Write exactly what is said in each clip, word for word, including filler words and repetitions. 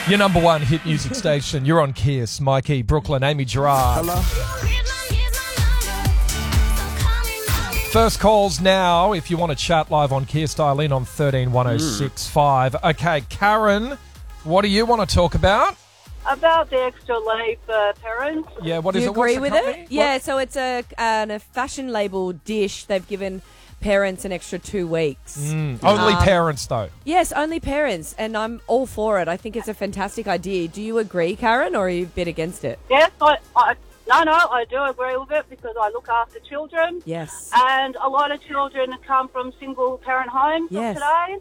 Your number one hit music station. You're on Kiss. Mikey, Brooklyn, Amy Gerard. Hello. First calls now. If you want to chat live on Kiss, dial in on thirteen one oh six five. Okay, Karen, what do you want to talk about? About the extra leave for parents. Yeah, what Do is you it? What's agree the with company? it? Yeah, so it's a, an, a fashion label dish. They've given parents an extra two weeks. Mm, only Um, parents, though. Yes, only parents, and I'm all for it. I think it's a fantastic idea. Do you agree, Karen, or are you a bit against it? Yes, I, I no, no, I do agree with it because I look after children. Yes. And a lot of children come from single-parent homes Yes. today.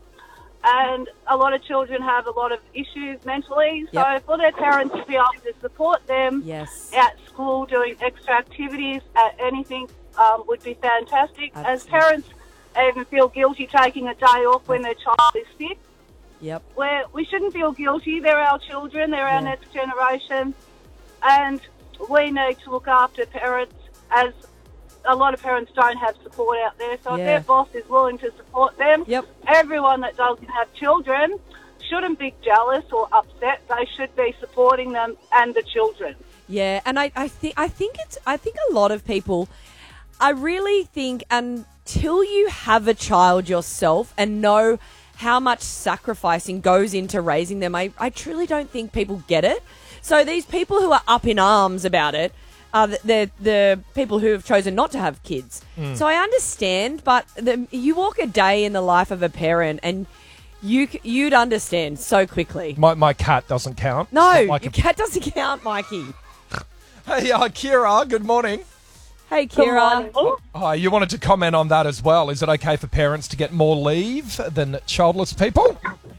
And a lot of children have a lot of issues mentally. So Yep. for their parents to be able to support them Yes. at school, doing extra activities, at anything, um, would be fantastic. As Absolutely. parents even feel guilty taking a day off when their child is sick. Yep. Where we shouldn't feel guilty. They're our children. They're our Yeah. next generation. And we need to look after parents, as a lot of parents don't have support out there. So Yeah. if their boss is willing to support them, Yep. everyone that doesn't have children shouldn't be jealous or upset. They should be supporting them and the children. Yeah, and I, I think I think it's I think a lot of people, I really think until you have a child yourself and know how much sacrificing goes into raising them, I, I truly don't think people get it. So these people who are up in arms about it are the the, the people who have chosen not to have kids. So I understand, but the, you walk a day in the life of a parent and you c- you'd understand so quickly. My, my cat doesn't count. No, It's not like your a- cat doesn't count, Mikey. Hey, uh, Kira, good morning. Hey, Kira. Hi, you wanted to comment on that as well. Is it okay for parents to get more leave than childless people?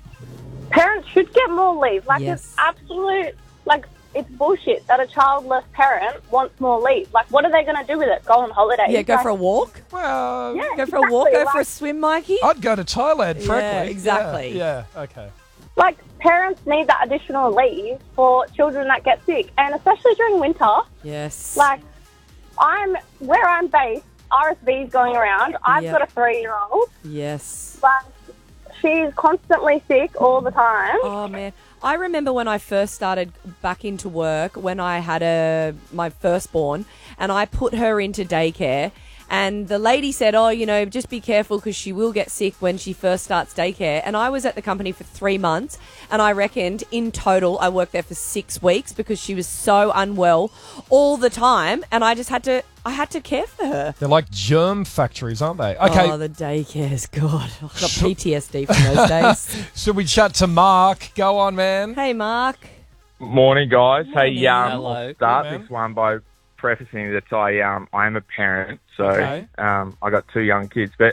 Parents should get more leave. Like, Yes. it's absolute, like, it's bullshit that a childless parent wants more leave. Like, what are they going to do with it? Go on holiday? Yeah, go for a walk. Well, Yeah, Go for a walk. exactly. Go for a Like- swim, Mikey. I'd go to Thailand, Yeah, frankly. exactly. Yeah, yeah, okay. Like, parents need that additional leave for children that get sick. And especially during winter, Yes. like, I'm, where I'm based, R S V is going around. I've Yeah. got a three-year-old, Yes. but she's constantly sick all the time. Oh man, I remember when I first started back into work when I had a my firstborn, and I put her into daycare. And the lady said, oh, you know, just be careful because she will get sick when she first starts daycare. And I was at the company for three months, and I reckoned in total I worked there for six weeks because she was so unwell all the time, and I just had to, I had to care for her. They're like germ factories, aren't they? Okay, Oh, the daycares, God. I've got P T S D from those days. should we chat to Mark? Go on, man. Hey, Mark. Morning, guys. Hey, um, Hello. I'll start Good man. this one by prefacing that I um I am a parent, so Okay. um I got two young kids. But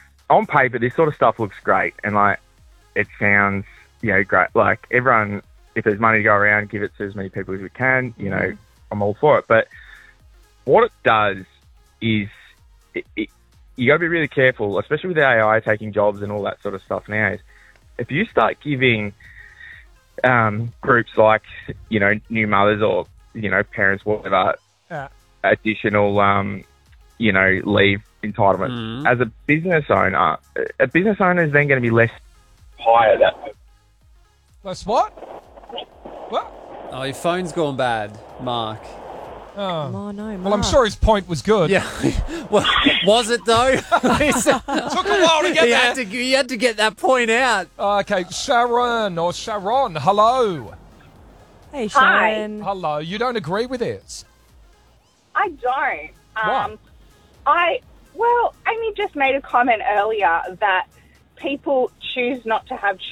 on paper, this sort of stuff looks great, and like it sounds, you know, great. Like everyone, if there's money to go around, give it to as many people as we can. You know, I'm all for it. But what it does is it, it, you got to be really careful, especially with A I taking jobs and all that sort of stuff nowadays. If you start giving um, groups like, you know, new mothers or, you know, parents, whatever, Yeah. additional, um, you know, leave entitlement. As a business owner, a business owner is then going to be less higher. That That's what? What? Oh, your phone's gone bad, Mark. Oh. Oh, no, Mark. Well, I'm sure his point was good. Yeah. Well, was it though? He said- Took a while to get he there. had to, he had to get that point out. Okay, Sharon or Sharon, hello. Hey, Hi. Sharon. Hello. You don't agree with this? I don't. Why? Um, I, well, Amy just made a comment earlier that people choose not to have